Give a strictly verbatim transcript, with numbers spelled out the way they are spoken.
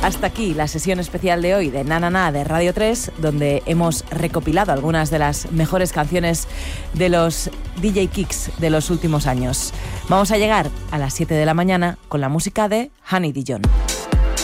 Hasta aquí la sesión especial de hoy de Na Na Na de Radio tres, donde hemos recopilado algunas de las mejores canciones de los D J Kicks de los últimos años. Vamos a llegar a las siete de la mañana con la música de Honey Dijon.